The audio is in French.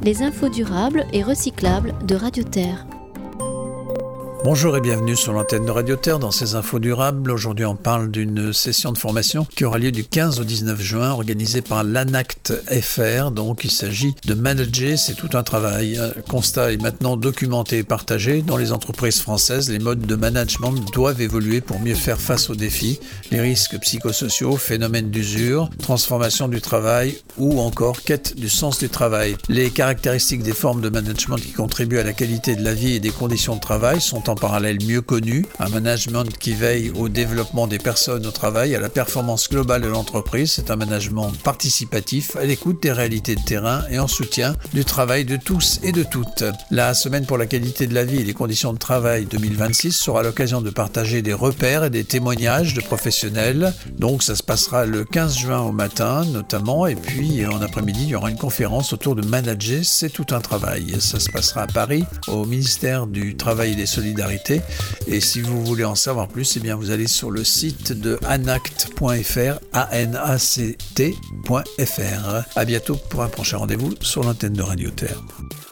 les infos durables et recyclables de Radio Terre. Bonjour et bienvenue sur l'antenne de Radio Terre dans ces infos durables. Aujourd'hui, on parle d'une session de formation qui aura lieu du 15 au 19 juin, organisée par l'ANACT FR. Donc, il s'agit de manager, c'est tout un travail. Le constat est maintenant documenté et partagé. Dans les entreprises françaises, les modes de management doivent évoluer pour mieux faire face aux défis, les risques psychosociaux, phénomènes d'usure, transformation du travail ou encore quête du sens du travail. Les caractéristiques des formes de management qui contribuent à la qualité de la vie et des conditions de travail sont en parallèle mieux connu, un management qui veille au développement des personnes au travail, à la performance globale de l'entreprise. C'est un management participatif, à l'écoute des réalités de terrain et en soutien du travail de tous et de toutes. La semaine pour la qualité de la vie et les conditions de travail 2026 sera l'occasion de partager des repères et des témoignages de professionnels. Donc ça se passera le 15 juin au matin notamment, et puis en après-midi il y aura une conférence autour de manager, c'est tout un travail. Ça se passera à Paris, au ministère du Travail et des Solidarités. Et si vous voulez en savoir plus, eh bien vous allez sur le site de anact.fr, anact.fr. À bientôt pour un prochain rendez-vous sur l'antenne de Radio Terre.